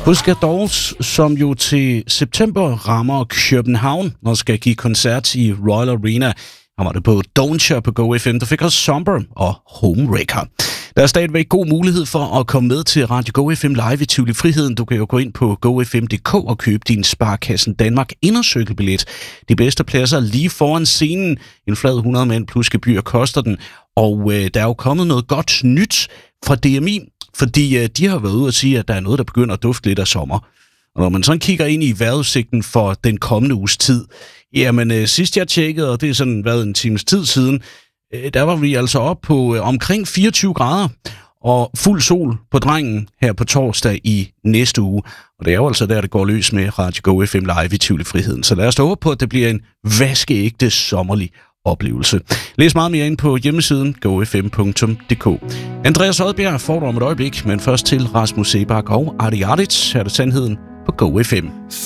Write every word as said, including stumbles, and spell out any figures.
Husk at Dolls, som jo til september rammer København og skal give koncert i Royal Arena. Han var det på Don'tcha på Go F M, der fik også Somber og Homewrecker. Der er stadigvæk god mulighed for at komme med til Radio Go F M live i Tivoli Friheden. Du kan jo gå ind på go f m punktum d k og købe din Sparkassen Danmark indercykelbillet. De bedste pladser lige foran scenen. En flad hundrede mand plus gebyr koster den. Og øh, der er jo kommet noget godt nyt fra D M I, fordi øh, de har været ude og sige, at der er noget, der begynder at dufte lidt af sommer. Og når man sådan kigger ind i vejrudsigten for den kommende uges tid, jamen øh, sidst jeg tjekkede, og det er sådan været en times tid siden, øh, der var vi altså op på øh, omkring fireogtyve grader og fuld sol på drengen her på torsdag i næste uge. Og det er jo altså der, det går løs med Radio Go F M live i Tivoli Friheden. Så lad os da håbe på, at det bliver en vaskeægte sommerlig oplevelse. Læs meget mere ind på hjemmesiden go f m punktum d k. Andreas Odbjerg får du om et øjeblik, men først til Rasmus Sebak og Arti Artit. Her er det sandheden på Go F M.